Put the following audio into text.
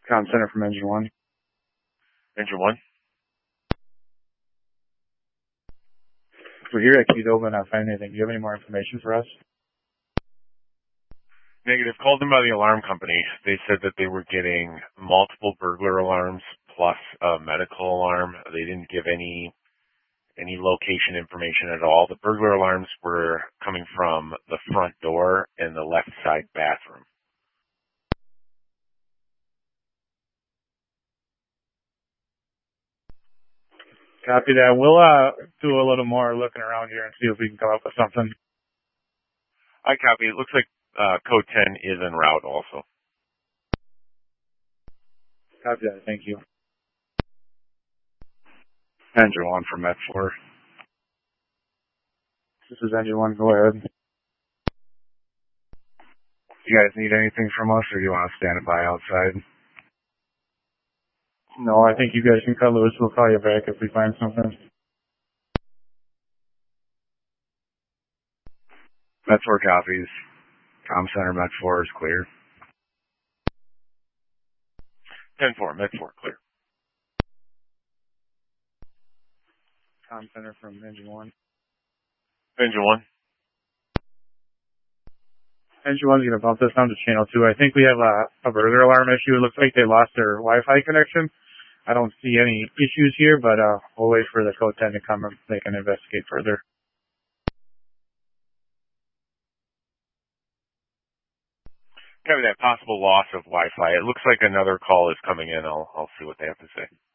Comm Center from Engine 1. Engine 1? We're here at Qdoba, not finding anything. Do you have any more information for us? Negative. Called them by the alarm company. They said that they were getting multiple burglar alarms plus a medical alarm. They didn't give any location information at all. The burglar alarms were coming from the front door and the left side bathroom. Copy that. We'll do a little more looking around here and see if we can come up with something. I copy. It looks like code 10 is en route also. Copy that. Thank you. Engine 1 from Met 4. This is Engine 1. Go ahead. You guys need anything from us, or do you want to stand by outside? No, I think you guys can cut loose. We'll call you back if we find something. Met 4 copies. Comm Center Met 4 is clear. 10-4, Met 4, clear. Comm Center from Engine 1. Engine 1. Engine 1's going to bump this down to channel 2. I think we have a burglar alarm issue. It looks like they lost their Wi-Fi connection. I don't see any issues here, but we'll wait for the code 10 to come and they can investigate further. Copy that. Possible loss of Wi-Fi. It looks like another call is coming in. I'll see what they have to say.